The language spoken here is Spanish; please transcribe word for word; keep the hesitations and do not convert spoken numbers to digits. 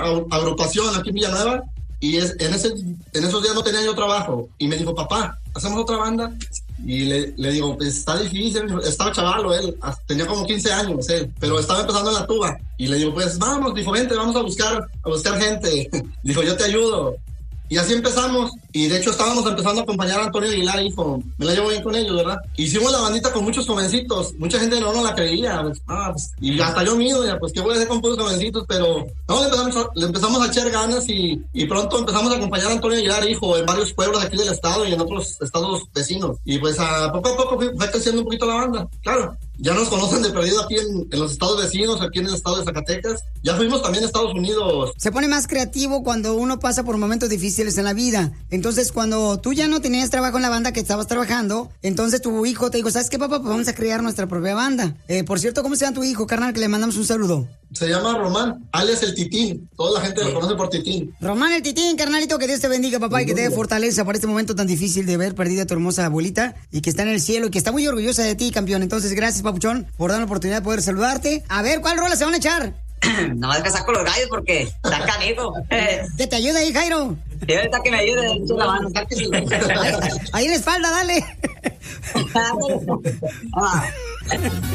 agrupación aquí en Villanueva y es, en, ese, en esos días no tenía yo trabajo. Y me dijo, papá, ¿hacemos otra banda? Y le, le digo, pues está difícil, estaba chavalo él, tenía como quince años él, pero estaba empezando en la tuba. Y le digo, pues vamos, dijo, vente, vamos a buscar, a buscar gente. Dijo, yo te ayudo. Y así empezamos, y de hecho estábamos empezando a acompañar a Antonio Aguilar, hijo, me la llevo bien con ellos, ¿verdad? Hicimos la bandita con muchos jovencitos, mucha gente no nos la creía, pues, ah, pues, y hasta yo mismo, ya, pues, ¿qué voy a hacer con puros jovencitos? Pero, no, le empezamos, a, le empezamos a echar ganas y, y pronto empezamos a acompañar a Antonio Aguilar, hijo, en varios pueblos de aquí del estado y en otros estados vecinos. Y pues, a poco a poco fue, fue creciendo un poquito la banda, claro. Ya nos conocen de perdido aquí en, en los estados vecinos, aquí en el estado de Zacatecas. Ya fuimos también a Estados Unidos. Se pone más creativo cuando uno pasa por momentos difíciles en la vida. Entonces, cuando tú ya no tenías trabajo en la banda que estabas trabajando, entonces tu hijo te dijo, ¿sabes qué, papá? Pues vamos a crear nuestra propia banda. Eh, por cierto, ¿cómo se llama tu hijo, carnal? Que le mandamos un saludo. Se llama Román, alias el Titín. Toda la gente sí. Lo conoce por Titín. Román el Titín, carnalito, que Dios te bendiga, papá, y que te dé fortaleza para este momento tan difícil de ver perdida a tu hermosa abuelita y que está en el cielo y que está muy orgullosa de ti, campeón. Entonces, gracias, papuchón, por dar la oportunidad de poder saludarte. A ver, ¿cuál rola se van a echar? No más que saco los gallos porque está canijo. Que te ayude ahí, Jairo. Sí, ahorita que me ayude, la mano. Ahí en la espalda, dale.